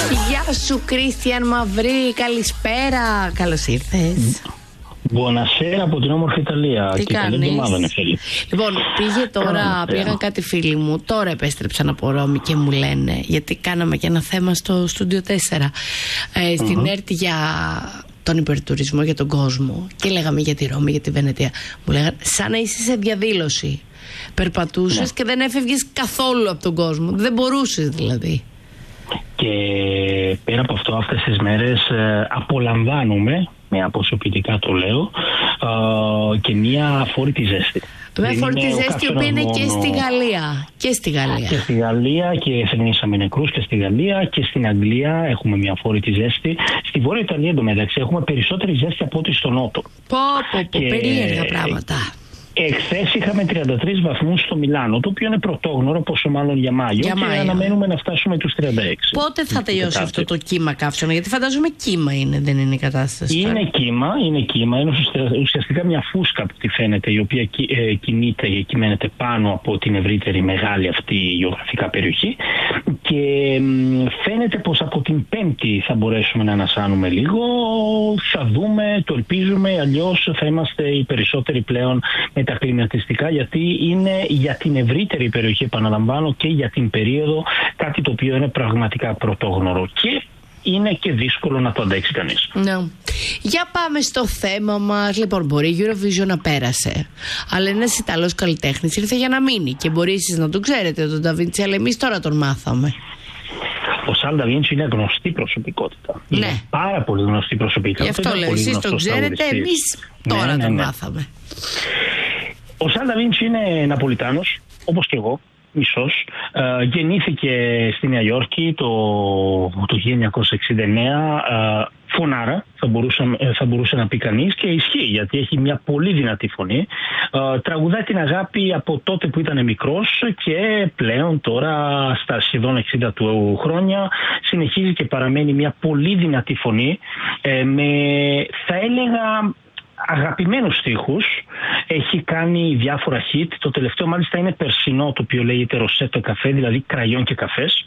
Γεια σου Κρίστιαν Μαυρή, καλησπέρα. Καλώς ήρθες. Buonasera από την όμορφη Ιταλία. Τι και κάνεις? καλή εβδομάδα, νεφέλη. Λοιπόν, πήγαν κάτι φίλοι μου. Τώρα επέστρεψαν από Ρώμη και μου λένε, γιατί κάναμε και ένα θέμα στο Studio 4 στην ΕΡΤ για τον υπερτουρισμό, για τον κόσμο. Και λέγαμε για τη Ρώμη, για τη Βενετία. Μου λέγανε, σαν να είσαι σε διαδήλωση. Περπατούσες και δεν έφευγες καθόλου από τον κόσμο. Δεν μπορούσες δηλαδή. Και πέρα από αυτό, αυτές τις μέρες απολαμβάνουμε, με αποσωπητικά το λέω, και μια αφόρητη ζέστη. Μια αφόρητη ζέστη, η οποία είναι και στη Γαλλία. Και στη Γαλλία και θρηνήσαμε νεκρούς και στη Γαλλία και στην Αγγλία έχουμε μια αφόρητη ζέστη. Στη Βόρεια Ιταλία εντωμεταξύ έχουμε περισσότερη ζέστη από ό,τι στο Νότο. Περίεργα πράγματα. Εχθές είχαμε 33 βαθμούς στο Μιλάνο, το οποίο είναι πρωτόγνωρο, πόσο μάλλον για Μάιο. Και αναμένουμε να φτάσουμε τους 36. Πότε θα τελειώσει αυτό το κύμα καύσωνα, γιατί φαντάζομαι κύμα είναι, δεν είναι η κατάσταση? Είναι κύμα. Είναι ουσιαστικά μια φούσκα που τη φαίνεται, η οποία κινείται και κυμαίνεται πάνω από την ευρύτερη μεγάλη αυτή γεωγραφικά περιοχή. Και φαίνεται πως από την Πέμπτη θα μπορέσουμε να ανασάνουμε λίγο. Θα δούμε, το ελπίζουμε, αλλιώς θα είμαστε οι περισσότεροι πλέον με τα κλιματιστικά, γιατί είναι για την ευρύτερη περιοχή, επαναλαμβάνω, και για την περίοδο κάτι το οποίο είναι πραγματικά πρωτόγνωρο και είναι και δύσκολο να το αντέξει κανείς. Ναι. Για πάμε στο θέμα μας. Λοιπόν, μπορεί η Eurovision να πέρασε, αλλά ένας Ιταλός καλλιτέχνης ήρθε για να μείνει και μπορεί εσείς να το ξέρετε, τον Νταβίντσι, αλλά εμείς τώρα τον μάθαμε. Ο Σαλ Νταβίντσι είναι γνωστή προσωπικότητα. Ναι. Είναι πάρα πολύ γνωστή προσωπικότητα. Γι' αυτό λέω, εσείς τον ξέρετε, εμείς τώρα τον μάθαμε. Ο Σαλ Νταβίντσι είναι Ναπολιτάνος, όπως και εγώ, μισός. Γεννήθηκε στη Νέα Υόρκη το 1969. Φωνάρα θα μπορούσε να πει κανείς, και ισχύει, γιατί έχει μια πολύ δυνατή φωνή. Τραγουδάει την αγάπη από τότε που ήταν μικρός και πλέον τώρα στα σχεδόν 60 του χρόνια συνεχίζει και παραμένει μια πολύ δυνατή φωνή με, θα έλεγα, αγαπημένους στίχους. Έχει κάνει διάφορα hit. Το τελευταίο μάλιστα είναι περσινό, το οποίο λέγεται Ροσέτο Καφέ, δηλαδή κραγιόν και καφές.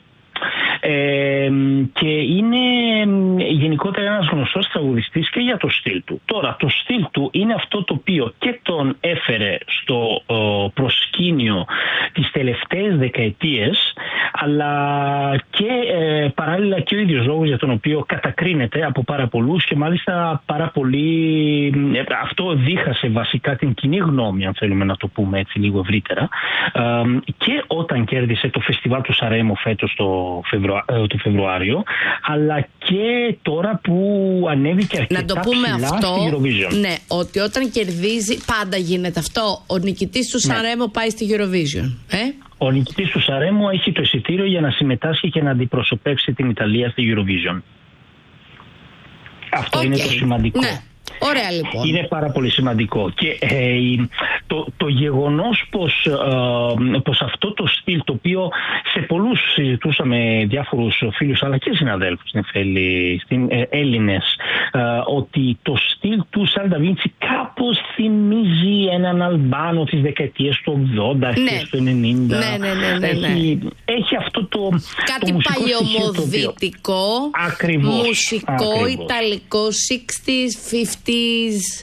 Και είναι γενικότερα ένας γνωστός τραγουδιστής και για το στυλ του. Τώρα, το στυλ του είναι αυτό το οποίο και τον έφερε στο προσκήνιο τις τελευταίες δεκαετίες, αλλά και παράλληλα και ο ίδιος λόγος για τον οποίο κατακρίνεται από πάρα πολλούς, και μάλιστα πάρα πολύ αυτό διχάσε βασικά την κοινή γνώμη, αν θέλουμε να το πούμε έτσι λίγο ευρύτερα, και όταν κέρδισε το φεστιβάλ του Σαρέμο φέτος το Φεβρουάριο, αλλά και τώρα που ανέβηκε αρκετά να το πούμε ψηλά αυτό, στη Eurovision. Ναι, ότι όταν κερδίζει πάντα γίνεται αυτό. Ο νικητής του Σαρέμο πάει στη Eurovision. Ο νικητής του Σαρέμο έχει το εισιτήριο για να συμμετάσχει και να αντιπροσωπεύσει την Ιταλία στη Eurovision. Αυτό είναι το σημαντικό. Ναι. Ωραία, λοιπόν. Είναι πάρα πολύ σημαντικό. Και το γεγονός πως αυτό το στυλ, το οποίο σε πολλούς συζητούσαμε, διάφορους φίλους αλλά και συναδέλφους Έλληνες, ότι το στυλ του Σαλ Νταβίντσι κάπως θυμίζει έναν Αλμπάνο της δεκαετίας του 80, αρχές του 90. Έχει αυτό το κάτι παλιωμοδυτικό, μουσικό, ιταλικό, 60s, 50s.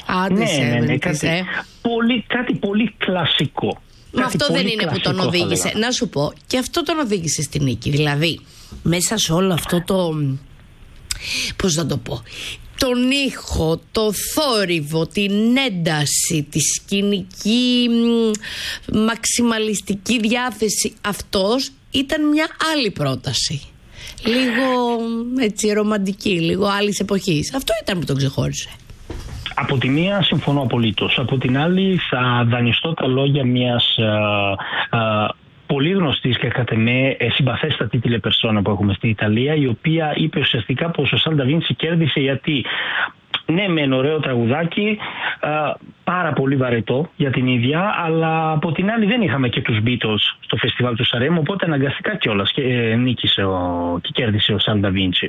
Κάτι πολύ κλασικό. Μα αυτό δεν είναι που τον οδήγησε. Να σου πω, και αυτό τον οδήγησε στη νίκη. Δηλαδή, μέσα σε όλο αυτό το, πώς να το πω, τον ήχο, το θόρυβο, την ένταση, τη σκηνική μαξιμαλιστική διάθεση, αυτός ήταν μια άλλη πρόταση. Λίγο έτσι ρομαντική, λίγο άλλης εποχής. Αυτό ήταν που τον ξεχώρισε. Από τη μία συμφωνώ απολύτως. Από την άλλη θα δανειστώ τα λόγια μιας πολύ γνωστής και κατ' εμέ συμπαθέστατη τηλεπερσόνα που έχουμε στην Ιταλία, η οποία είπε ουσιαστικά πως ο Σαλ Νταβίντσι κέρδισε γιατί ναι, μεν ωραίο τραγουδάκι, πάρα πολύ βαρετό για την ίδια, αλλά από την άλλη δεν είχαμε και τους Beatles στο φεστιβάλ του Σαρέμο, οπότε αναγκαστικά κιόλας και νίκησε και κέρδισε ο Σαλ Νταβίντσι.